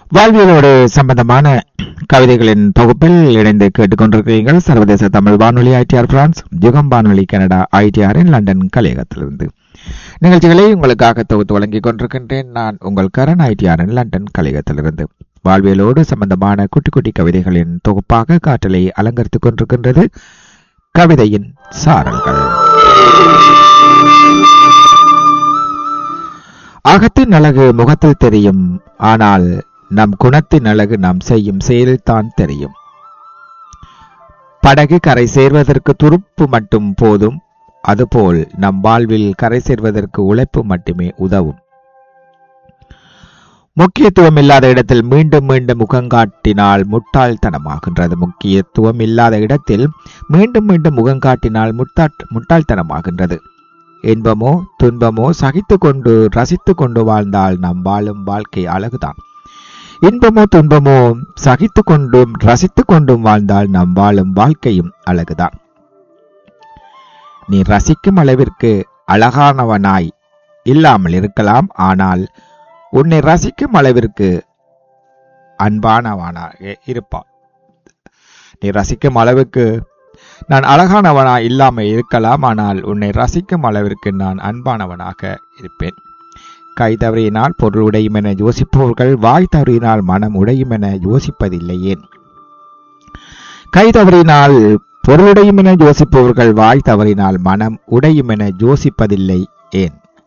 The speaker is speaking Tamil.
வாழ்வியலோடு சம்பந்தமான கவிதைகளின் தொகுப்பில் இணைந்து கேட்டுக்கொண்டிருக்கிறீர்கள். சர்வதேச தமிழ் வானொலி ஐடிஆர் பிரான்ஸ், யுகம் வானொலி கனடா ஐடிஆரின் லண்டன் கலையகத்திலிருந்து நிகழ்ச்சிகளை உங்களுக்காக தொகுத்து வழங்கிக் கொண்டிருக்கின்றேன். நான் உங்கள் கரண் ஐடிஆரின் லண்டன் கலையகத்திலிருந்து. வாழ்வியலோடு சம்பந்தமான குட்டி குட்டி கவிதைகளின் தொகுப்பாக காற்றலை அலங்கரித்துக் கொண்டிருக்கின்றது கவிதையின் சாரல்கள். அகத்தின் அழகு முகத்தில் தெரியும், ஆனால் நம் குணத்தின் அழகு நாம் செய்யும் செயல்தான் தெரியும். படகு கரை சேர்வதற்கு துருப்பு மட்டும் போதும், அதுபோல் நம் வாழ்வில் கரை சேர்வதற்கு உழைப்பு மட்டுமே உதவும். முக்கியத்துவம் இல்லாத இடத்தில் மீண்டும் மீண்டும் முகங்காட்டினால் முட்டாள்தனமாகின்றது. முக்கியத்துவம் இல்லாத இடத்தில் மீண்டும் மீண்டும் முகங்காட்டினால் முட்டாள்தனமாகின்றது. இன்பமோ துன்பமோ சகித்து கொண்டு ரசித்து கொண்டு வாழ்ந்தால் நாம் வாழும் வாழ்க்கை அழகுதான். இன்பமோ துன்பமோ சகித்து கொண்டும் ரசித்து கொண்டும் வாழ்ந்தால் நாம் வாழும் வாழ்க்கையும் அழகுதான். நீ ரசிக்கும் அளவிற்கு அழகானவனாய் இல்லாமல் இருக்கலாம், ஆனால் உன்னை ரசிக்கும் அளவிற்கு அன்பானவனாக இருப்பான். நீ ரசிக்கும் அளவுக்கு நான் அழகானவனாய் இல்லாமல் இருக்கலாம், ஆனால் உன்னை ரசிக்கும் அளவிற்கு நான் அன்பானவனாக இருப்பேன். கை தவறியினால் பொருள் உடையும் என யோசிப்பவர்கள் வாய் தவறியினால் மனம் உடையும் என யோசிப்பதில்லை ஏன்? கை தவறினால் பொருளுடையும் என யோசிப்பவர்கள் வாய் தவறினால் மனம் உடையும் என யோசிப்பதில்லை ஏன்?